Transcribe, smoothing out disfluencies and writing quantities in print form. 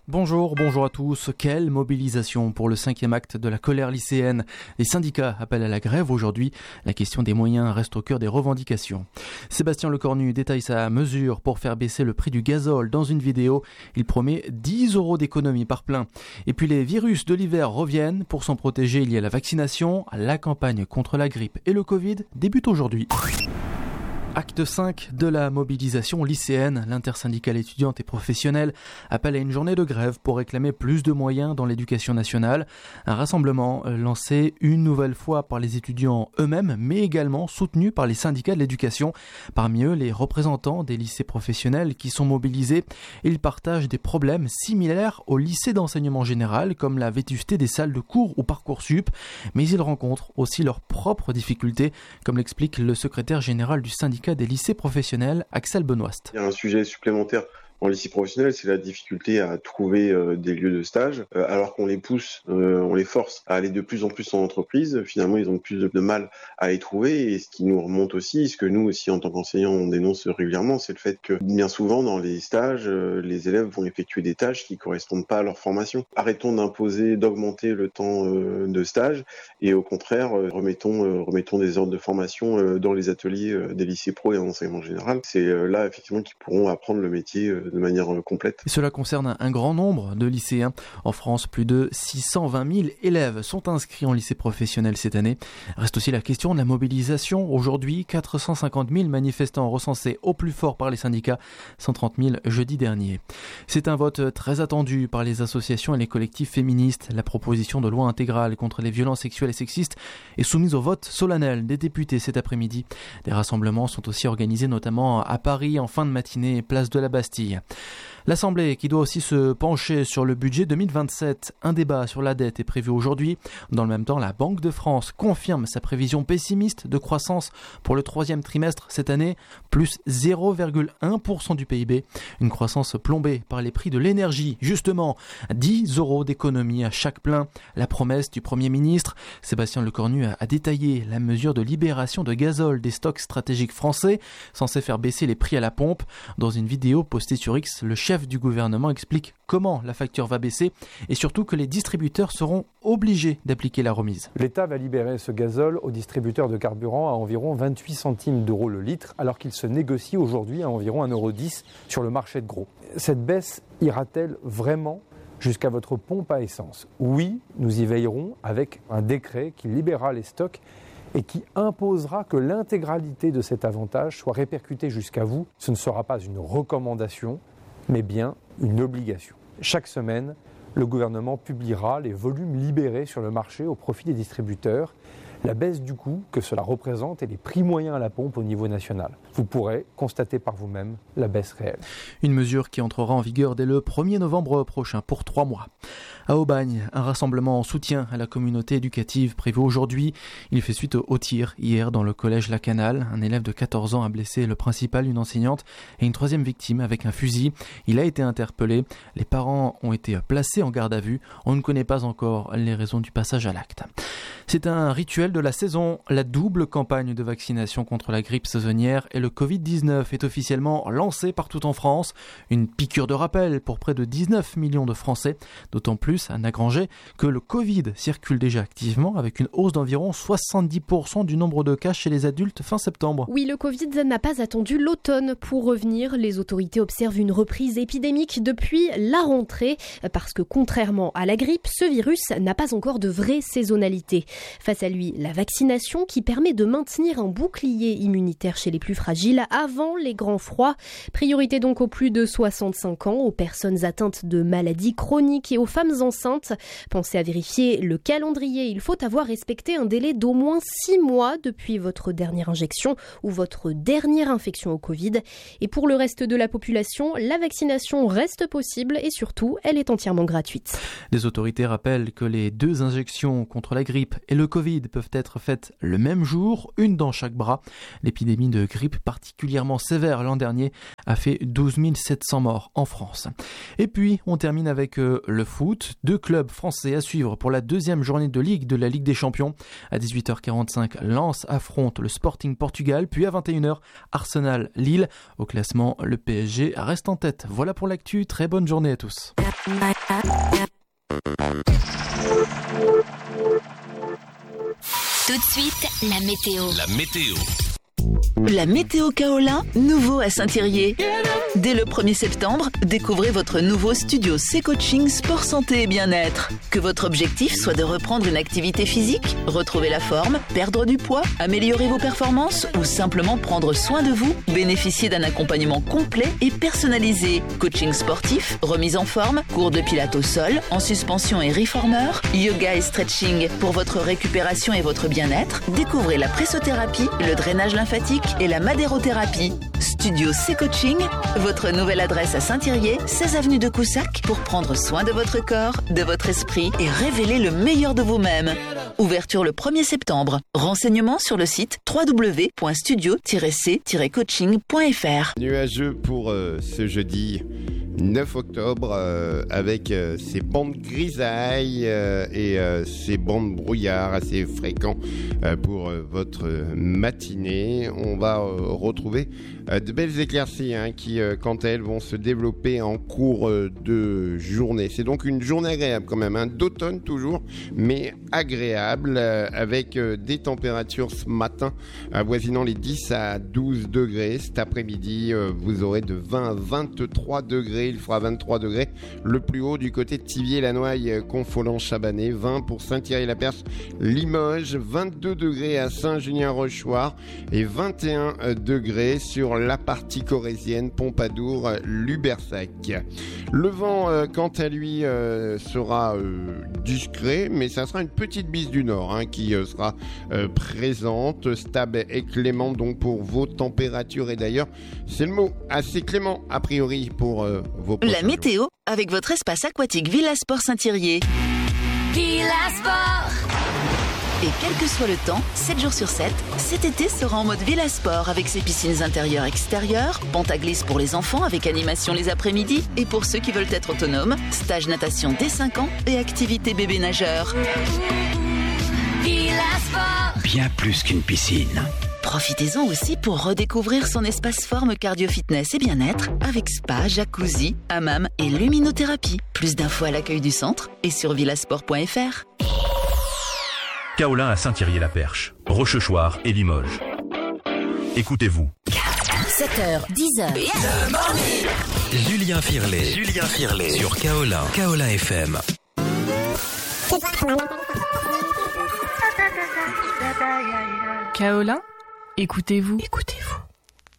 Bonjour à tous. Quelle mobilisation pour le 5e acte de la colère lycéenne. Les syndicats appellent à la grève aujourd'hui. La question des moyens reste au cœur des revendications. Sébastien Lecornu détaille sa mesure pour faire baisser le prix du gazole dans une vidéo. Il promet 10 € d'économie par plein. Et puis les virus de l'hiver reviennent. Pour s'en protéger, il y a la vaccination. La campagne contre la grippe et le Covid débute aujourd'hui. Acte 5 de la mobilisation lycéenne, l'intersyndicale étudiante et professionnelle appelle à une journée de grève pour réclamer plus de moyens dans l'éducation nationale. Un rassemblement lancé une nouvelle fois par les étudiants eux-mêmes, mais également soutenu par les syndicats de l'éducation. Parmi eux, les représentants des lycées professionnels qui sont mobilisés. Ils partagent des problèmes similaires aux lycées d'enseignement général, comme la vétusté des salles de cours ou Parcoursup. Mais ils rencontrent aussi leurs propres difficultés, comme l'explique le secrétaire général du syndicat des lycées professionnels, Axel Benoist. Il y a un sujet supplémentaire en lycée professionnel, c'est la difficulté à trouver des lieux de stage, alors qu'on les pousse, on les force à aller de plus en plus en entreprise. Finalement, ils ont plus de mal à les trouver. Et ce qui nous remonte aussi, ce que nous aussi en tant qu'enseignants on dénonce régulièrement, c'est le fait que bien souvent dans les stages, les élèves vont effectuer des tâches qui correspondent pas à leur formation. Arrêtons d'augmenter le temps de stage et au contraire remettons des ordres de formation dans les ateliers des lycées pro et en enseignement général. C'est là effectivement qu'ils pourront apprendre le métier de manière complète. Et cela concerne un grand nombre de lycéens. En France, plus de 620 000 élèves sont inscrits en lycée professionnel cette année. Reste aussi la question de la mobilisation. Aujourd'hui, 450 000 manifestants recensés au plus fort par les syndicats, 130 000 jeudi dernier. C'est un vote très attendu par les associations et les collectifs féministes. La proposition de loi intégrale contre les violences sexuelles et sexistes est soumise au vote solennel des députés cet après-midi. Des rassemblements sont aussi organisés notamment à Paris en fin de matinée, place de la Bastille. L'Assemblée qui doit aussi se pencher sur le budget 2027. Un débat sur la dette est prévu aujourd'hui. Dans le même temps, la Banque de France confirme sa prévision pessimiste de croissance pour le 3e trimestre cette année, plus 0,1% du PIB. Une croissance plombée par les prix de l'énergie. Justement, 10 € d'économie à chaque plein. La promesse du Premier ministre. Sébastien Lecornu a détaillé la mesure de libération de gazole des stocks stratégiques français, censé faire baisser les prix à la pompe. Dans une vidéo postée sur X, le chef du gouvernement explique comment la facture va baisser et surtout que les distributeurs seront obligés d'appliquer la remise. L'État va libérer ce gazole aux distributeurs de carburant à environ 28 centimes d'euros le litre, alors qu'il se négocie aujourd'hui à environ 1,10 € sur le marché de gros. Cette baisse ira-t-elle vraiment jusqu'à votre pompe à essence? Oui, nous y veillerons avec un décret qui libérera les stocks et qui imposera que l'intégralité de cet avantage soit répercutée jusqu'à vous. Ce ne sera pas une recommandation, mais bien une obligation. Chaque semaine, le gouvernement publiera les volumes libérés sur le marché au profit des distributeurs, la baisse du coût que cela représente et les prix moyens à la pompe au niveau national. Vous pourrez constater par vous-même la baisse réelle. Une mesure qui entrera en vigueur dès le 1er novembre prochain pour 3 mois. À Aubagne, un rassemblement en soutien à la communauté éducative prévu aujourd'hui. Il fait suite au tir hier dans le collège La Canale. Un élève de 14 ans a blessé le principal, une enseignante et une 3e victime avec un fusil. Il a été interpellé. Les parents ont été placés en garde à vue. On ne connaît pas encore les raisons du passage à l'acte. C'est un rituel de la saison. La double campagne de vaccination contre la grippe saisonnière et le Covid-19 est officiellement lancée partout en France. Une piqûre de rappel pour près de 19 millions de Français. D'autant plus, Anna Granger, que le Covid circule déjà activement avec une hausse d'environ 70% du nombre de cas chez les adultes fin septembre. Oui, le Covid n'a pas attendu l'automne pour revenir. Les autorités observent une reprise épidémique depuis la rentrée parce que contrairement à la grippe, ce virus n'a pas encore de vraie saisonnalité. Face à lui, la vaccination qui permet de maintenir un bouclier immunitaire chez les plus fragiles avant les grands froids. Priorité donc aux plus de 65 ans, aux personnes atteintes de maladies chroniques et aux femmes enceintes. Pensez à vérifier le calendrier. Il faut avoir respecté un délai d'au moins 6 mois depuis votre dernière injection ou votre dernière infection au Covid. Et pour le reste de la population, la vaccination reste possible et surtout, elle est entièrement gratuite. Les autorités rappellent que les 2 injections contre la grippe et le Covid peuvent peuvent être faites le même jour, une dans chaque bras. L'épidémie de grippe particulièrement sévère l'an dernier a fait 12 700 morts en France. Et puis, on termine avec le foot. 2 clubs français à suivre pour la deuxième journée de Ligue de la Ligue des Champions. À 18h45, Lens affronte le Sporting Portugal, puis à 21h, Arsenal-Lille. Au classement, le PSG reste en tête. Voilà pour l'actu, très bonne journée à tous. Tout de suite, la météo. La météo. La météo Kaolin, nouveau à Saint-Thirier. Dès le 1er septembre, découvrez votre nouveau studio C-Coaching Sport Santé et Bien-être. Que votre objectif soit de reprendre une activité physique, retrouver la forme, perdre du poids, améliorer vos performances ou simplement prendre soin de vous, bénéficiez d'un accompagnement complet et personnalisé. Coaching sportif, remise en forme, cours de pilates au sol, en suspension et reformer, yoga et stretching pour votre récupération et votre bien-être. Découvrez la pressothérapie, le drainage lymphatique et la madérothérapie. Studio C-Coaching, votre nouvelle adresse à Saint-Thirier, 16 avenue de Coussac, pour prendre soin de votre corps, de votre esprit et révéler le meilleur de vous-même. Ouverture le 1er septembre. Renseignements sur le site www.studio-c-coaching.fr. Nuageux pour ce jeudi 9 octobre avec ces bandes grisailles et ces bandes brouillard assez fréquents pour votre matinée. On va retrouver de belles éclaircies qui, quant à elles, vont se développer en cours de journée. C'est donc une journée agréable quand même, d'automne toujours, mais agréable avec des températures ce matin avoisinant les 10 à 12 degrés. Cet après-midi, vous aurez de 20 à 23 degrés. Il fera 23 degrés le plus haut du côté de Thiviers-la-Noye, Confolens-Chabanais, 20 pour Saint-Thierry-la-Perche, Limoges, 22 degrés à Saint-Julien-Rochoir et 21 degrés sur la partie corrézienne, Pompadour, Lubersac. Le vent, quant à lui, sera discret, mais ça sera une petite bise du nord qui sera présente, stable et clémente donc pour vos températures. Et d'ailleurs, c'est le mot, assez clément a priori pour vos prochains La météo jours. avec votre espace aquatique Villa Sport Saint-Thirier. Villa Sport. Et quel que soit le temps, 7 jours sur 7, cet été sera en mode Villa Sport avec ses piscines intérieures-extérieures, pente à glisse pour les enfants avec animation les après-midi et pour ceux qui veulent être autonomes, stage natation dès 5 ans et activité bébé nageur. Villa Sport. Bien plus qu'une piscine. Profitez-en aussi pour redécouvrir son espace forme cardio-fitness et bien-être avec spa, jacuzzi, hammam et luminothérapie. Plus d'infos à l'accueil du centre et sur villasport.fr. Kaolin à Saint-Thierry-la-Perche, Rochechouart et Limoges. Écoutez-vous. 7h, 10h. Julien Firlet sur Kaolin FM. Kaolin, écoutez-vous.